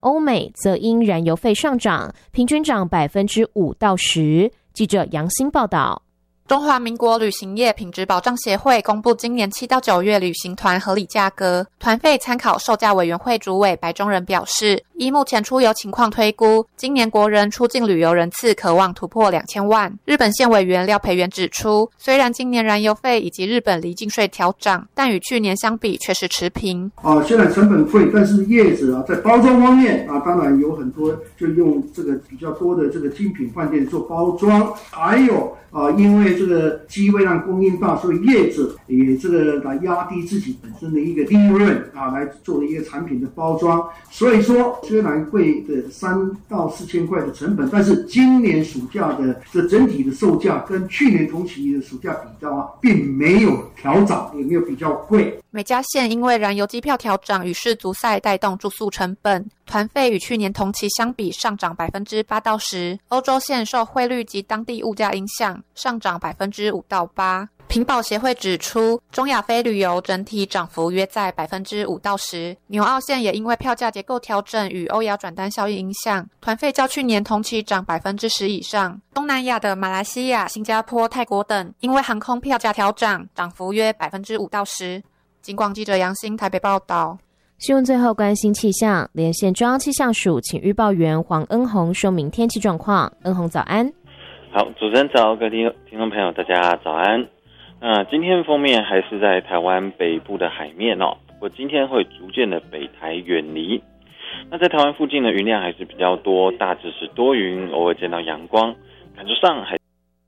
欧美则因燃油费上涨，平均涨5%到10%。记者杨欣报道。 中华民国旅行业品质保障协会公布今年7到9月旅行团合理价格，团费参考售价委员会主委白中仁表示，依目前出游情况推估，今年国人出境旅游人次可望突破2000万。日本县委员廖培元指出，虽然今年燃油费以及日本离境税调涨，但与去年相比却是持平。 虽然成本贵，但是业者在包装方面当然有很多就用这个比较多的这个精品饭店做包装，还有因为这个机会让供应大，所以业者也这个来压低自己本身的一个利润来做一个产品的包装。所以说，虽然贵的3到4千块的成本，但是今年暑假的这整体的售价跟去年同期的暑假比较并没有调涨，也没有比较贵。 每家县因为燃油机票调涨与世足赛带动住宿成本，团费与去年同期相比上涨8%到10%。欧洲线受汇率及当地物价影响，上涨5%到8%。品保协会指出，中亚非旅游整体涨幅约在5%到10%。纽澳线也因为票价结构调整与欧亚转单效应影响，团费较去年同期涨10%以上。东南亚的马来西亚、新加坡、泰国等，因为航空票价调涨，涨幅约5%到10%。警广记者杨欣台北报道。 新闻最后关心气象，连线中央气象署请预报员黄恩宏说明天气状况。恩宏早安。 好，主持人早，各位听众朋友大家早安。今天封面还是在台湾北部的海面不过今天会逐渐的北台远离。那在台湾附近的云量还是比较多，大致是多云，偶尔见到阳光，感受上还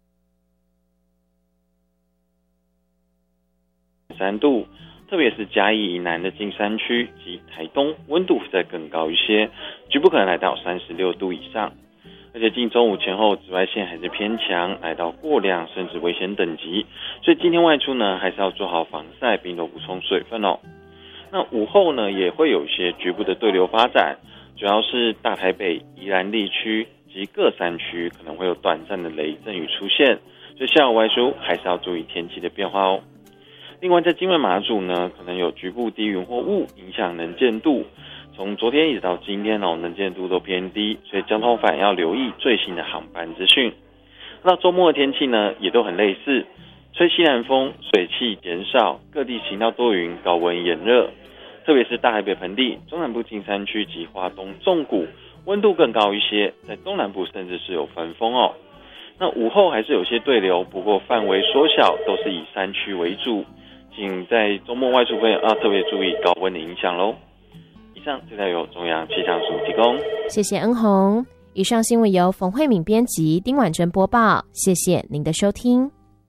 3度，特别是嘉义以南的近山区及台东，温度再更高一些，局部可能来到36度以上。而且近中午前后紫外线还是偏强，来到过量甚至危险等级，所以今天外出呢还是要做好防晒，并多补充水分那午后呢也会有一些局部的对流发展，主要是大台北、宜兰地区及各山区可能会有短暂的雷阵雨出现，所以下午外出还是要注意天气的变化另外在金门马祖呢，可能有局部低云或雾影响能见度，从昨天一直到今天能见度都偏低，所以交通反要留意最新的航班资讯。那周末的天气呢也都很类似，吹西南风，水汽减少，各地晴到多云，高温炎热，特别是大台北盆地、中南部近山区及花东纵谷，温度更高一些，在东南部甚至是有焚风那午后还是有些对流，不过范围缩小，都是以山区为主，请在周末外出朋友特别注意高温的影响咯。以上资料由中央气象署提供， 谢谢恩宏。以上新闻由冯慧敏编辑，丁婉珍播报，谢谢您的收听。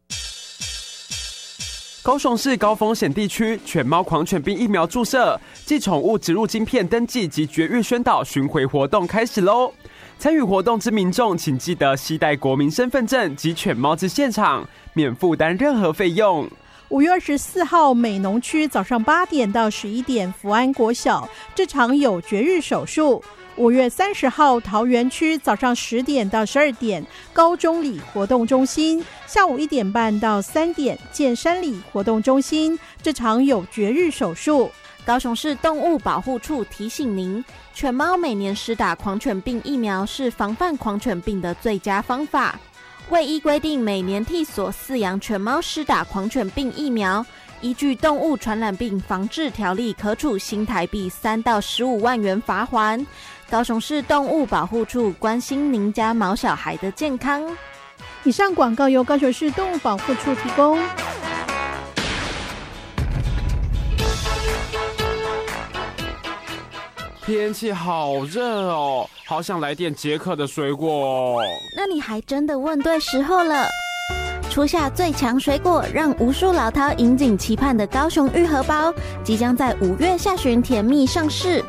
高雄市高风险地区犬猫狂犬病疫苗注射暨宠物植入晶片登记及绝育宣导巡回活动开始咯。参与活动之民众请记得携带国民身份证及犬猫至现场，免负担任何费用。 5月24号美浓区早上8点到11点福安国小这场有绝育手术。5月30号桃园区早上10点到12点高中里活动中心，下午1点半到3点建山里活动中心这场有绝育手术。 高雄市动物保护处提醒您，犬猫每年施打狂犬病疫苗是防范狂犬病的最佳方法。为依规定每年替所饲养犬猫施打狂犬病疫苗，依据动物传染病防治条例可处新台币3到15万元罚锾。高雄市动物保护处关心您家毛小孩的健康。 以上广告由高雄市动物保护处提供。 天气好热好想来点解渴的水果那你还真的问对时候了。初夏最强水果，让无数老饕引颈期盼的高雄玉荷包，即将在5月下旬甜蜜上市。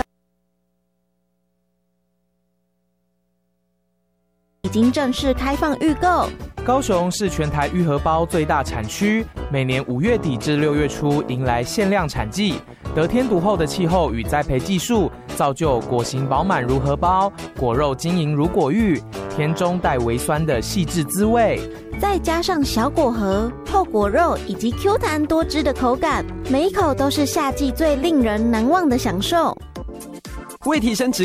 已经正式开放预购。 高雄是全台玉荷包最大产区，每年5月底至6月初迎来限量产季。得天独厚的气候与栽培技术，造就果形饱满如荷包，果肉晶莹如果玉，甜中带微酸的细致滋味。 再加上小果核、厚果肉以及 Q 弹多汁的口感，每一口都是夏季最令人难忘的享受。 为提升质